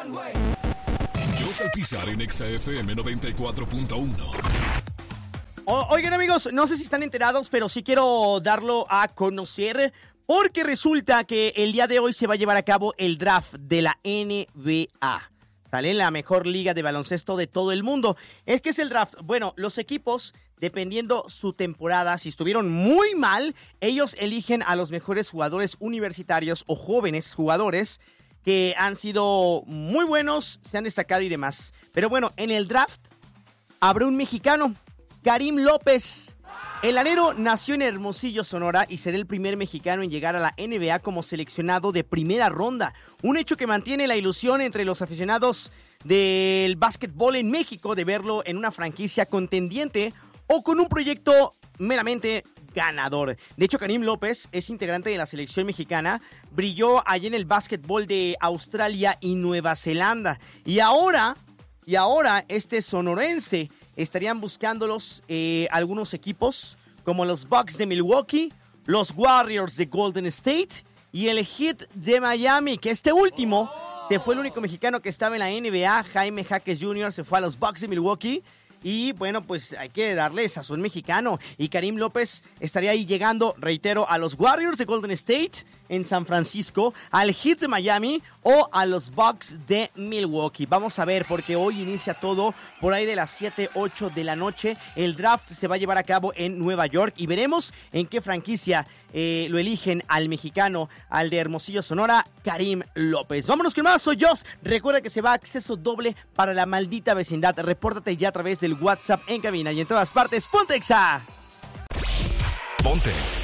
José Pizar en Exa FM 94.1. Oigan, amigos, no sé si están enterados, pero sí quiero darlo a conocer porque resulta que el día de hoy se va a llevar a cabo el draft de la NBA. Sale la mejor liga de baloncesto de todo el mundo. Es que es el draft. Bueno, los equipos, dependiendo su temporada, si estuvieron muy mal, ellos eligen a los mejores jugadores universitarios o jóvenes jugadores que han sido muy buenos, se han destacado y demás. Pero bueno, en el draft habrá un mexicano, Karim López. El alero nació en Hermosillo, Sonora, y será el primer mexicano en llegar a la NBA como seleccionado de primera ronda. Un hecho que mantiene la ilusión entre los aficionados del básquetbol en México de verlo en una franquicia contendiente o con un proyecto meramente ganador. De hecho, Karim López es integrante de la selección mexicana, brilló allí en el básquetbol de Australia y Nueva Zelanda. Y ahora este sonorense estarían buscándolos algunos equipos como los Bucks de Milwaukee, los Warriors de Golden State y el Heat de Miami, que este último que fue el único mexicano que estaba en la NBA, Jaime Jaques Jr., se fue a los Bucks de Milwaukee. Y bueno, pues hay que darle sazón mexicano. Y Karim López estaría ahí llegando, reitero, a los Warriors de Golden State en San Francisco, al Heat de Miami o a los Bucks de Milwaukee. Vamos a ver, porque hoy inicia todo por ahí de las 7, 8 de la noche. El draft se va a llevar a cabo en Nueva York y veremos en qué franquicia lo eligen al mexicano, al de Hermosillo, Sonora, Karim López. Vámonos con más, soy Jos. Recuerda que se va a acceso doble para la maldita vecindad. Repórtate ya a través del WhatsApp en cabina y en todas partes. ¡Ponte Exa! Ponte